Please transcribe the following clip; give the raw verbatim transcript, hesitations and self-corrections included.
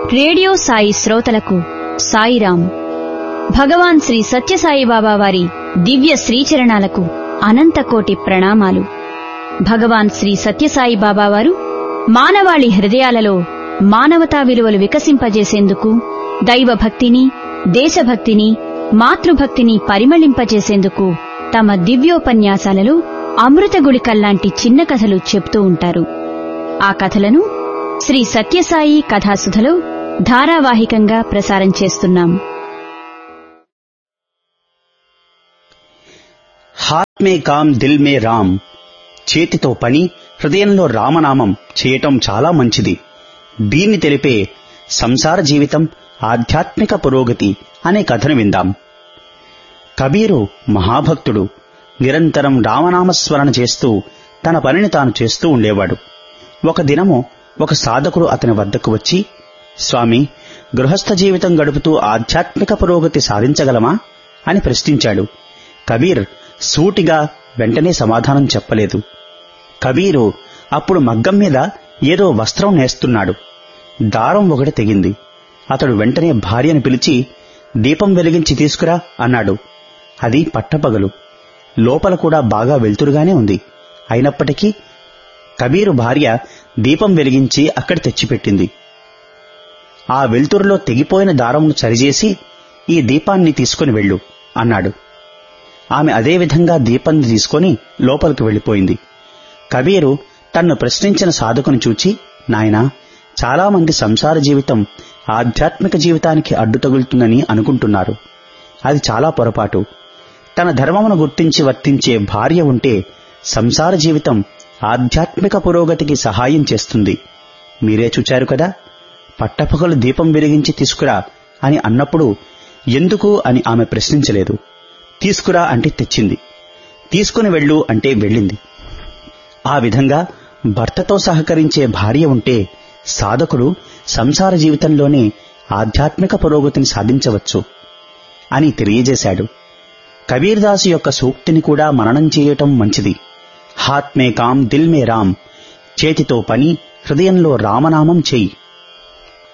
Radio Sai శ్రోతలకు సాయిరాం. భగవాన్ శ్రీ సత్యసాయిబాబా వారి దివ్య శ్రీచరణాలకు అనంతకోటి ప్రణామాలు. భగవాన్ శ్రీ సత్యసాయిబాబా వారు మానవాళి హృదయాలలో మానవతా విలువలు వికసింపజేసేందుకు, దైవభక్తిని, దేశభక్తిని, మాతృభక్తిని పరిమళింపజేసేందుకు తమ దివ్యోపన్యాసాలలో అమృత గుళికల్లాంటి చిన్న కథలు చెప్తూ ఉంటారు. ఆ కథలను శ్రీ సత్యసాయి కథాసుధలో ధారావాహికంగా ప్రసారం చేస్తున్నాం. హాత్ మే కామ్ దిల్ మే రామ్, చేతితో పని హృదయంలో రామనామం చేయటం చాలా మంచిది. దీన్ని తెలిపే సంసార జీవితం, ఆధ్యాత్మిక పురోగతి అనే కథను విందాం. కబీరు మహాభక్తుడు. నిరంతరం రామనామస్మరణ చేస్తూ తన పనిని తాను చేస్తూ ఉండేవాడు. ఒక దినము ఒక సాధకుడు అతని వద్దకు వచ్చి, స్వామి, గృహస్థ జీవితం గడుపుతూ ఆధ్యాత్మిక పురోగతి సాధించగలమా అని ప్రశ్నించాడు. కబీర్ సూటిగా వెంటనే సమాధానం చెప్పలేదు. కబీరు అప్పుడు మగ్గం మీద ఏదో వస్త్రం నేస్తున్నాడు. దారం ఒకటి తెగింది. అతడు వెంటనే భార్యను పిలిచి, దీపం వెలిగించి తీసుకురా అన్నాడు. అది పట్టపగలు. లోపల కూడా బాగా వెలుతురుగానే ఉంది. అయినప్పటికీ కబీరు భార్య దీపం వెలిగించి అక్కడ తెచ్చిపెట్టింది. ఆ వెలుతురులో తెగిపోయిన దారంను సరిచేసి, ఈ దీపాన్ని తీసుకుని వెళ్ళు అన్నాడు. ఆమె అదేవిధంగా దీపాన్ని తీసుకుని లోపలికి వెళ్లిపోయింది. కబీరు తన్ను ప్రశ్నించిన సాధకుని చూచి, నాయనా, చాలామంది సంసార జీవితం ఆధ్యాత్మిక జీవితానికి అడ్డు తగులుతుందని అనుకుంటున్నారు. అది చాలా పొరపాటు. తన ధర్మమును గుర్తించి వర్తించే భార్య ఉంటే సంసార జీవితం ఆధ్యాత్మిక పురోగతికి సహాయం చేస్తుంది. మీరే చూచారు కదా. పట్టపగలు దీపం వెలిగించి తీసుకురా అని అన్నప్పుడు ఎందుకు అని ఆమె ప్రశ్నించలేదు. తీసుకురా అంటే తెచ్చింది, తీసుకుని వెళ్ళు అంటే వెళ్ళింది. ఆ విధంగా భర్తతో సహకరించే భార్య ఉంటే సాధకుడు సంసార జీవితంలోనే ఆధ్యాత్మిక పురోగతిని సాధించవచ్చు అని తెలియజేశాడు. కబీర్దాసు యొక్క సూక్తిని కూడా మననం చేయటం మంచిది. హాత్ మే కామ్ దిల్ మే రామ్, చేతితో పని హృదయంలో రామనామం చెయ్యి.